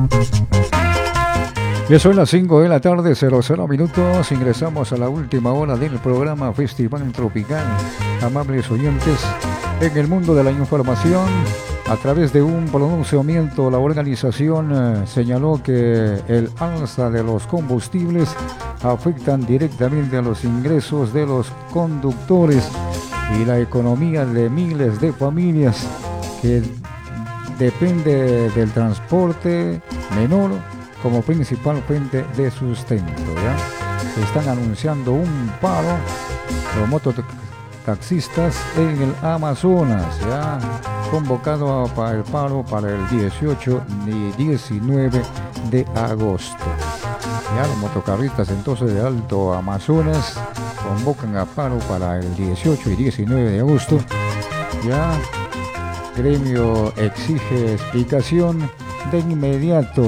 Ya son las 5 de la tarde, 00 minutos. Ingresamos a la última hora del programa Festival Tropical. Amables oyentes, en el mundo de la información, a través de un pronunciamiento, la organización señaló que el alza de los combustibles afectan directamente a los ingresos de los conductores y la economía de miles de familias que depende del transporte menor como principal fuente de sustento, ¿ya? Están anunciando un paro los mototaxistas en el Amazonas, ya convocado para el paro para el 18 y 19 de agosto. Ya los motocarristas entonces de Alto Amazonas convocan a paro para el 18 y 19 de agosto. Ya gremio exige explicación de inmediato.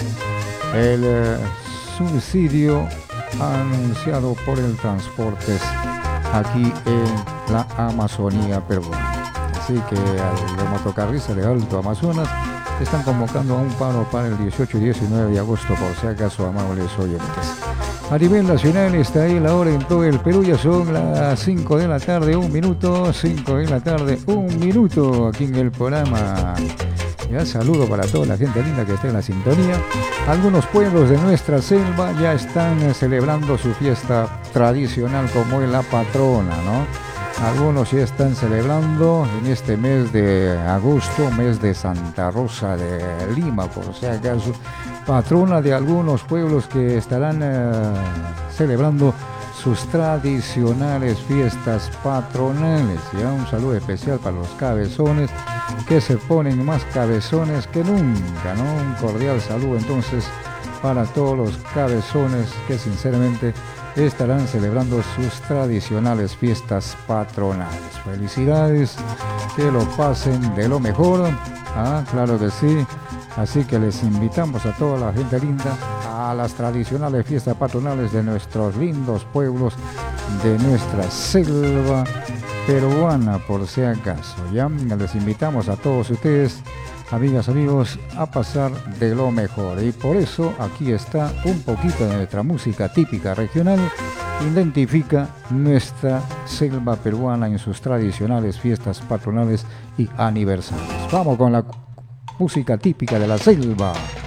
El subsidio anunciado por el Transportes aquí en la Amazonía peruana. Así que los motocarristas de Alto Amazonas están convocando a un paro para el 18 y 19 de agosto, por si acaso, amables oyentes. A nivel nacional está ahí la hora en todo el Perú, ya son las 5 de la tarde, 1 minuto, 5 de la tarde, 1 minuto aquí en el programa. Ya saludo para toda la gente linda que está en la sintonía. Algunos pueblos de nuestra selva ya están celebrando su fiesta tradicional como es la patrona, ¿no? Algunos ya están celebrando en este mes de agosto, mes de Santa Rosa de Lima, por si acaso, patrona de algunos pueblos que estarán celebrando sus tradicionales fiestas patronales. Ya un saludo especial para los cabezones que se ponen más cabezones que nunca, ¿no? Un cordial saludo entonces para todos los cabezones que sinceramente estarán celebrando sus tradicionales fiestas patronales. Felicidades, que lo pasen de lo mejor, claro que sí. Así que les invitamos a toda la gente linda a las tradicionales fiestas patronales de nuestros lindos pueblos, de nuestra selva peruana, por si acaso. Ya les invitamos a todos ustedes, amigas, amigos, a pasar de lo mejor. Y por eso aquí está un poquito de nuestra música típica regional. Identifica nuestra selva peruana en sus tradicionales fiestas patronales y aniversarios. Vamos con la música típica de la selva.